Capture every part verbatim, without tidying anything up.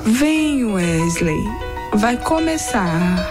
Vem, Wesley. Vai começar.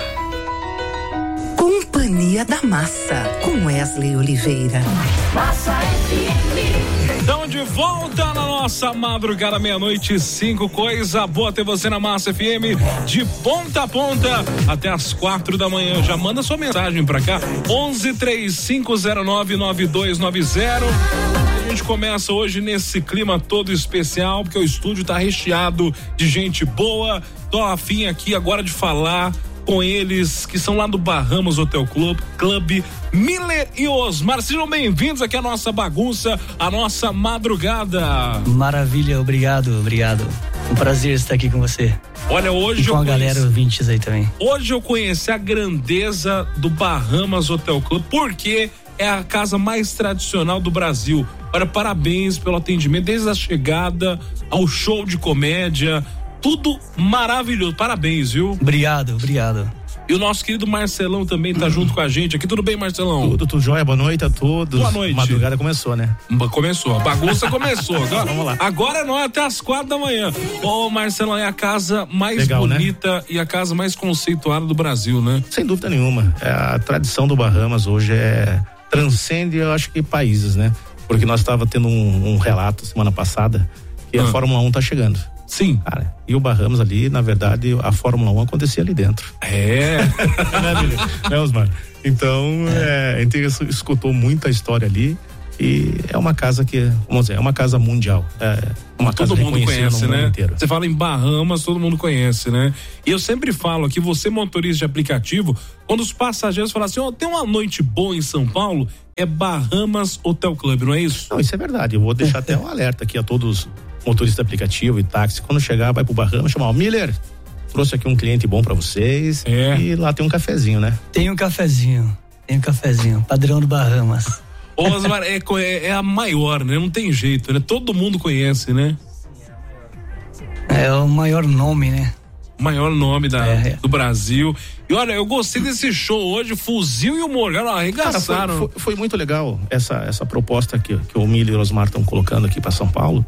Companhia da Massa, com Wesley Oliveira. Massa F M. Estamos de volta na nossa madrugada, meia-noite, cinco. Coisa boa ter você na Massa F M, de ponta a ponta, até as quatro da manhã. Já manda sua mensagem pra cá, onze, três cinco zero nove, nove dois nove zero. A gente começa hoje nesse clima todo especial, porque o estúdio tá recheado de gente boa. Tô afim aqui agora de falar com eles, que são lá do Bahamas Hotel Club, Club, Miller e Osmar. Sejam bem-vindos aqui à nossa bagunça, à nossa madrugada. Maravilha, obrigado, obrigado. Um prazer estar aqui com você. Olha, hoje e com eu a conheci, galera ouvintes aí também. Hoje eu conheci a grandeza do Bahamas Hotel Club, porque é a casa mais tradicional do Brasil. Olha, parabéns pelo atendimento, desde a chegada ao show de comédia. Tudo maravilhoso, parabéns, viu? Obrigado, obrigado. E o nosso querido Marcelão também tá junto com a gente aqui, tudo bem, Marcelão? Tudo, tudo jóia, boa noite a todos. Boa noite. Madrugada começou, né? Começou, a bagunça começou. Agora, vamos lá. Agora nós até as quatro da manhã. Ô, Marcelão, é a casa mais Legal, bonita, né? E a casa mais conceituada do Brasil, né? Sem dúvida nenhuma. É, a tradição do Bahamas hoje é transcende, eu acho que países, né? Porque nós estava tendo um, um relato semana passada que ah. a Fórmula um tá chegando. Sim. Cara, e o Bahamas ali, na verdade, a Fórmula um acontecia ali dentro. É. né, Osmar? Então, é. É, a gente escutou muita história ali e é uma casa que, vamos dizer, é uma casa mundial. É uma todo casa mundo conhece, né? Inteiro. Você fala em Bahamas, todo mundo conhece, né? E eu sempre falo aqui, você motorista de aplicativo, quando os passageiros falam assim, ó, oh, tem uma noite boa em São Paulo, é Bahamas Hotel Club, não é isso? Não, isso é verdade. Eu vou deixar até um alerta aqui a todos motorista de aplicativo e táxi, quando chegar, vai pro Bahamas, chamar o Miller, trouxe aqui um cliente bom pra vocês, é. E lá tem um cafezinho, né? Tem um cafezinho, tem um cafezinho, padrão do Bahamas. Ô, Osmar, é, é, é a maior, né? Não tem jeito, né? Todo mundo conhece, né? É o maior nome, né? O maior nome da, é, é. do Brasil. E olha, eu gostei desse show hoje, Fuzil e o Morgano arregaçaram. Cara, foi, foi, foi muito legal essa, essa proposta que, que o Miller e o Osmar estão colocando aqui pra São Paulo,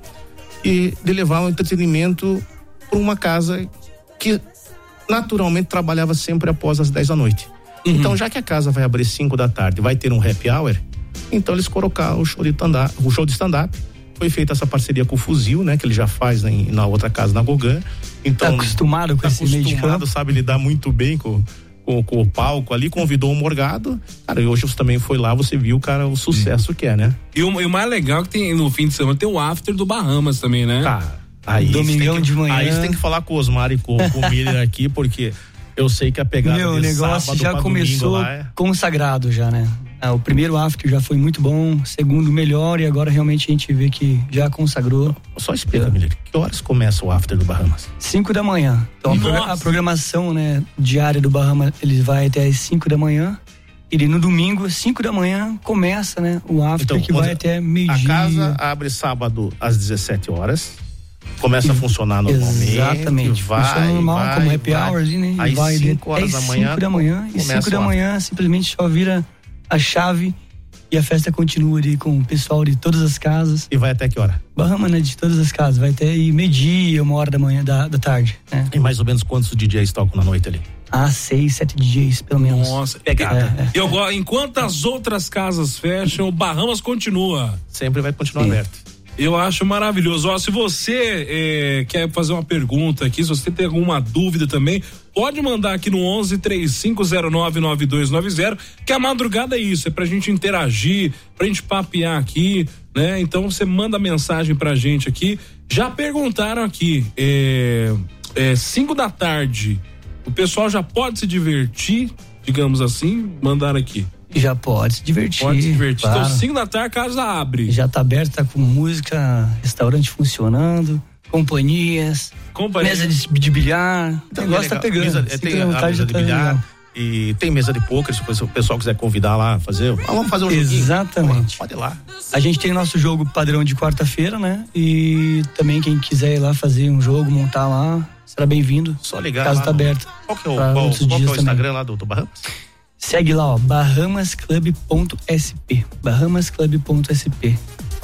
e de levar um entretenimento para uma casa que naturalmente trabalhava sempre após as dez da noite. Uhum. Então, já que a casa vai abrir cinco da tarde, vai ter um happy hour, então eles colocaram o show de stand-up, o show de stand-up. Foi feita essa parceria com o Fuzil, né? Que ele já faz na, na outra casa, na Gogã. Então, tá acostumado com tá esse meio de campo. Sabe lidar muito bem com Com, com o palco ali, convidou o Morgado, cara, e hoje você também foi lá, você viu, cara, o sucesso que é, né? E o, e o mais legal é que tem no fim de semana, tem o after do Bahamas também, né? Cara, aí domingão que, de manhã. Aí você tem que falar com o Osmar e com, com o Miller aqui, porque eu sei que a pegada Meu, de o negócio sábado já começou é... consagrado já, né? Ah, o primeiro after já foi muito bom, segundo melhor, e agora realmente a gente vê que já consagrou. Só explica, Miller, que horas começa o after do Bahamas? Cinco da manhã. Então a, a programação, né, diária do Bahamas, ele vai até as cinco da manhã. E no domingo, cinco da manhã, começa, né, o after, então, que vai até meio-dia. A casa abre sábado às dezessete horas. Começa e, a funcionar normalmente. Exatamente. Vai, funciona normal, vai, como happy vai. hours, né? Aí vai cinco horas da manhã. cinco da manhã. E cinco da manhã simplesmente só vira a chave e a festa continua ali com o pessoal de todas as casas. E vai até que hora? Bahamas, né? De todas as casas. Vai até meio-dia, uma hora da manhã, da, da tarde. Né? E mais ou menos quantos D Js tocam na noite ali? Ah, seis, sete D Js, pelo menos. Nossa, pegada. É, é. E agora, enquanto as outras casas fecham, o Bahamas continua. Sempre vai continuar Sim. aberto. Eu acho maravilhoso. Ó, se você é, quer fazer uma pergunta aqui, se você tem alguma dúvida também, pode mandar aqui no onze, três cinco zero nove, nove dois nove zero, que a madrugada é isso, é pra gente interagir, pra gente papear aqui, né? Então você manda mensagem pra gente aqui. Já perguntaram aqui, é, é, cinco da tarde, o pessoal já pode se divertir, digamos assim, mandaram aqui. Já pode se divertir. Pode se divertir. Claro. Então, cinco da tarde, a casa abre. Já tá aberto, tá com música, restaurante funcionando, companhias, Companhia. mesa de, de bilhar. Então, o negócio é tá pegando. Mesa, é, tem a mesa de tá bilhar legal. E tem mesa de pôquer, se o pessoal quiser convidar lá, fazer. Vamos fazer um joguinho. Exatamente. Pode ir lá. A gente tem o nosso jogo padrão de quarta-feira, né? E também quem quiser ir lá fazer um jogo, montar lá, será bem-vindo. Só ligar. A casa lá tá no... aberta. Qual que é o, qual, qual que é o Instagram lá do, do Bahamas? Segue lá, ó, bahamas club ponto s p. bahamas club ponto s p.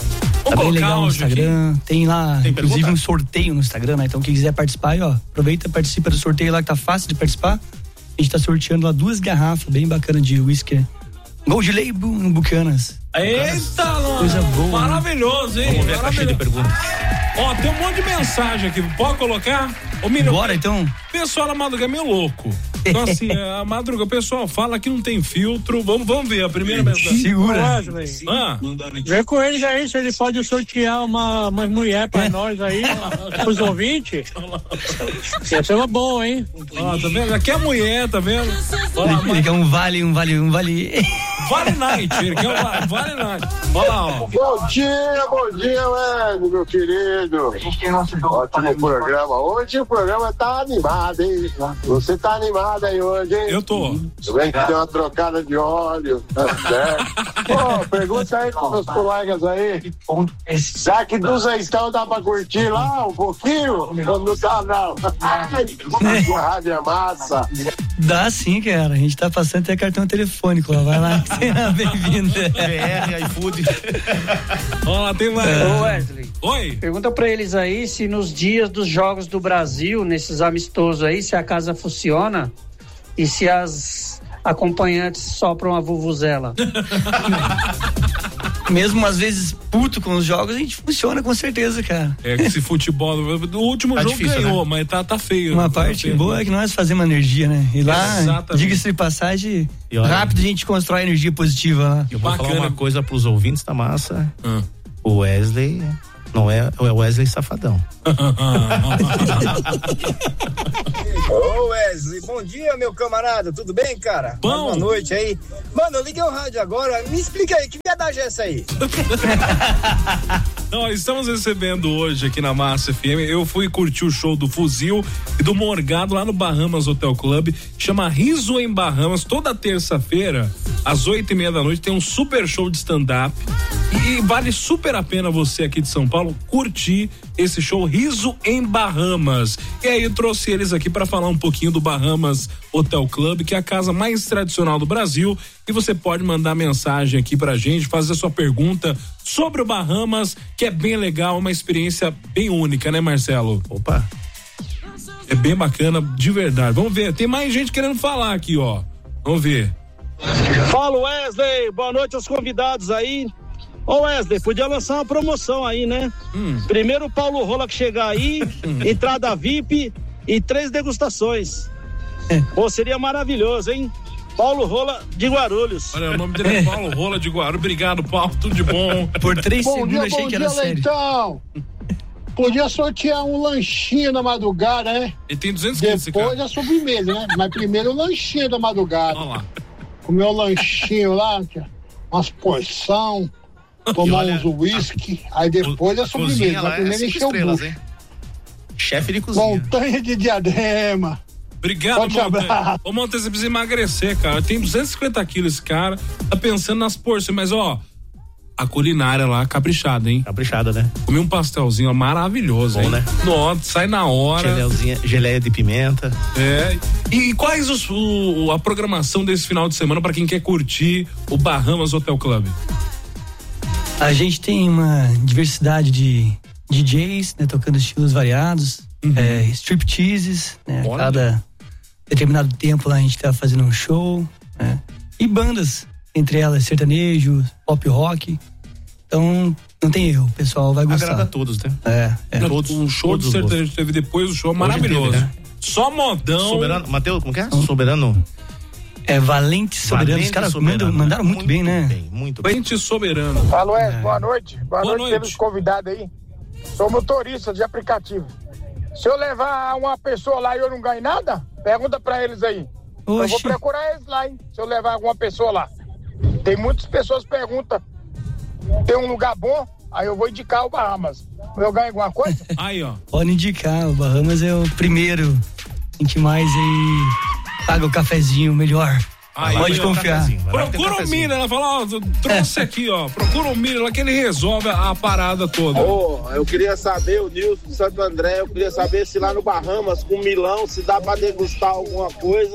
Tá bem legal no Instagram. Aqui. Tem lá, tem inclusive, pergunta? um sorteio no Instagram, né? Então, quem quiser participar aí, ó, aproveita e participa do sorteio lá que tá fácil de participar. A gente tá sorteando lá duas garrafas bem bacanas de whisky. Gold Label em Bucanas. Eita, coisa boa. Maravilhoso, hein? Vamos ver a caixinha de perguntas. Ó, tem um monte de mensagem aqui. Pode colocar? Ô, Miriam, bora, então. Pessoal da Madruga é meio louco. Então, assim, a Madruga, o pessoal fala que não tem filtro. Vamos, vamos ver a primeira mensagem. Segura. Ah. Vê com eles aí se ele pode sortear uma, uma mulher pra nós aí, pros ouvintes. Ia ser uma boa, hein? Ó, tá vendo? Aqui é a mulher, tá vendo? Olha lá, ele quer um vale, um vale, um vale. Vale Night, ele quer um vale Night. Olha lá, ó. Bom dia, bom dia, Wesley, meu querido. Ótimo programa. Hoje o programa tá animado, hein? Você tá animado aí hoje, hein? Eu tô. Vem que tem uma trocada de óleo, tá certo? Pô, pergunta aí pros meus colegas aí. Já que do Zeitão dá pra curtir lá um pouquinho? Não dá, não. A rádio é massa. Dá sim, cara. A gente tá passando até cartão telefônico lá. Vai lá, seja bem-vindo. B R, iFood. Ó, tem mais. Ô, Wesley. Oi. Pergunta pra eles aí se nos dias dos Jogos do Brasil, nesses amistosos aí, se a casa funciona e se as acompanhantes sopram a vuvuzela. Mesmo às vezes puto com os jogos, a gente funciona com certeza, cara. É que esse futebol, o último tá jogo difícil, ganhou, né? Mas tá, tá feio. Uma tá parte feio. boa é que nós fazemos energia, né? E lá, diga-se de passagem, olha, rápido a gente constrói energia positiva lá. Eu vou Bacana. falar uma coisa pros ouvintes da massa. Hum. O Wesley não é o Wesley Safadão. Ô Wesley, bom dia, meu camarada, tudo bem, cara? Bom. Boa noite aí. Mano, eu liguei o rádio agora, me explica aí, que viadagem é essa aí? Nós estamos recebendo hoje aqui na Massa F M, eu fui curtir o show do Fuzil e do Morgado lá no Bahamas Hotel Club, chama Riso em Bahamas, toda terça-feira, às oito e meia da noite, tem um super show de stand-up e vale super a pena você aqui de São Paulo curtir esse show Riso em Bahamas. E aí eu trouxe eles aqui para falar um pouquinho do Bahamas Hotel Club, que é a casa mais tradicional do Brasil, e você pode mandar mensagem aqui pra gente, fazer sua pergunta sobre o Bahamas, que é bem legal, uma experiência bem única, né, Marcelo? Opa! É bem bacana, de verdade. Vamos ver, tem mais gente querendo falar aqui, ó. Vamos ver. Fala, Wesley, boa noite aos convidados aí. Ô Wesley, podia lançar uma promoção aí, né? Hum. Primeiro o Paulo Rola que chegar aí, entrada V I P e três degustações. É. Pô, seria maravilhoso, hein? Paulo Rola de Guarulhos. Olha, o nome dele é Paulo Rola de Guarulhos. Obrigado, Paulo, tudo de bom. Por três bom segundos dia, achei bom que dia, era sério. Leitão. Podia sortear um lanchinho da madrugada, né? Ele tem duzentos quilos, depois a sobremesa, né? Mas primeiro o lanchinho da madrugada. Olha lá. Comer o lanchinho lá, umas porção, tomar olha, uns uísque, aí depois a sobremesa. A primeira é encher o bucho. Chefe de cozinha. Montanha de Diadema. Obrigado, Montanha. Ô, Montanha, você precisa emagrecer, cara. Tem duzentos e cinquenta quilos esse cara, tá pensando nas porções, mas ó, a culinária lá, caprichada, hein? Caprichada, né? Comi um pastelzinho ó, maravilhoso, bom, hein? Né? Nossa, sai na hora. Geleuzinha, geleia de pimenta. É. E, e quais os, o, a programação desse final de semana pra quem quer curtir o Bahamas Hotel Club? A gente tem uma diversidade de D Js, né? Tocando estilos variados, uhum. é, stripteases, né? A cada determinado tempo lá a gente tá fazendo um show, né? E bandas, entre elas sertanejo, pop rock. Então, não tem erro, o pessoal vai gostar. Agrada a todos, né? É, é. Não, todos, o show de sertanejo teve depois, o show maravilhoso. Teve, né? Só modão. Soberano, Mateus, como que é? Hum. Soberano. É Valente Soberano. Valente Os caras soberano, mandam, mandaram muito, muito bem, né? Bem, muito bem. Valente Soberano. Alô, é. Boa noite. Boa, Boa noite, noite. pelos convidados aí. Sou motorista de aplicativo. Se eu levar uma pessoa lá e eu não ganho nada, pergunta pra eles aí. Oxi. Eu vou procurar eles lá, hein? Se eu levar alguma pessoa lá. Tem muitas pessoas que perguntam, tem um lugar bom? Aí eu vou indicar o Bahamas. Eu ganho alguma coisa? Aí, ó. Pode indicar, o Bahamas é o primeiro. A gente mais aí paga o cafezinho melhor. Aí, pode confiar. Procura o Miller, ela fala, ó, trouxe aqui, ó. Procura o Miller, que ele resolve a, a parada toda. Ô, oh, eu queria saber, o Nilson de Santo André, eu queria saber se lá no Bahamas, com Milão, se dá pra degustar alguma coisa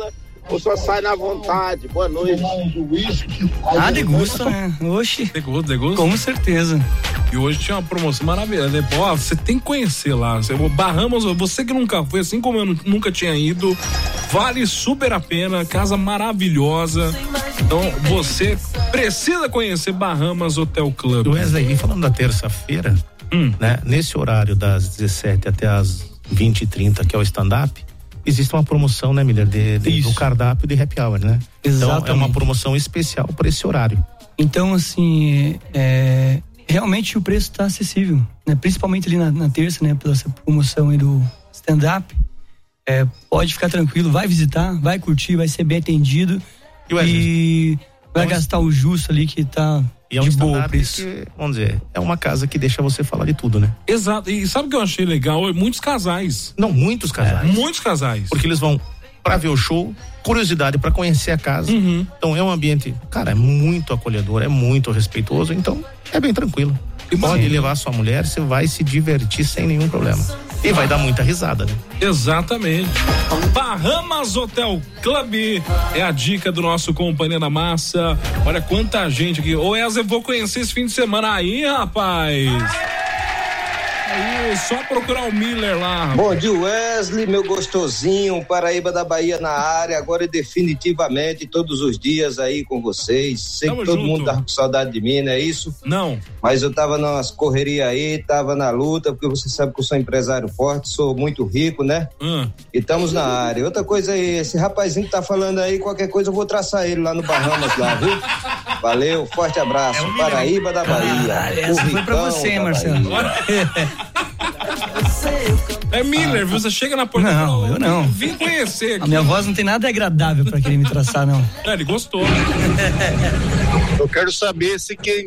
ou só sai na vontade? Boa noite. Ah, degusta, né? Oxi. Degusta, degusta? Com certeza. E hoje tinha uma promoção maravilhosa. Ó, você tem que conhecer lá. Bahamas, você que nunca foi, assim como eu nunca tinha ido, vale super a pena. Casa maravilhosa. Então, você precisa conhecer Bahamas Hotel Club. Wesley, falando da terça-feira, hum. né? Nesse horário das dezessete até as vinte e trinta, que é o stand-up, existe uma promoção, né, Miller, de, de, do cardápio de happy hour, né? Exatamente. Então, é uma promoção especial para esse horário. Então, assim, é, realmente o preço está acessível, né? Principalmente ali na, na terça, né? Pela essa promoção aí do stand-up. É, pode ficar tranquilo, vai visitar, vai curtir, vai ser bem atendido e, e vai vamos... gastar o justo ali que tá e é um de boa preço. Que, vamos dizer, é uma casa que deixa você falar de tudo, né? Exato. E sabe o que eu achei legal? Muitos casais. Não, muitos casais. É, muitos casais. Porque eles vão pra ver o show, curiosidade pra conhecer a casa. Uhum. Então é um ambiente, cara, é muito acolhedor, é muito respeitoso, então é bem tranquilo. E pode sim. levar sua mulher, você vai se divertir sem nenhum problema. E vai dar muita risada, né? Exatamente. Bahamas Hotel Club é a dica do nosso Companhia da Massa. Olha quanta gente aqui. Ô, Wesley, vou conhecer esse fim de semana aí, rapaz. Aí, só procurar o Miller lá, rapaz. Bom dia, Wesley, meu gostosinho, Paraíba da Bahia na área, agora definitivamente todos os dias aí com vocês. Sei Tamo que todo junto. Mundo tá com saudade de mim, não é isso? Não. Mas eu tava nas correrias aí, tava na luta, porque você sabe que eu sou empresário forte, sou muito rico, né? Hum. E estamos na área. Outra coisa aí, esse rapazinho que tá falando aí, qualquer coisa eu vou traçar ele lá no Bahamas lá, viu? Valeu, forte abraço. É Paraíba da Bahia. Ah, essa foi pra você, Marcelo. É Miller, você chega na porta. Não, eu não. Vim conhecer aqui. A minha voz não tem nada agradável pra querer me traçar, não. É, ele gostou. Eu quero saber se quem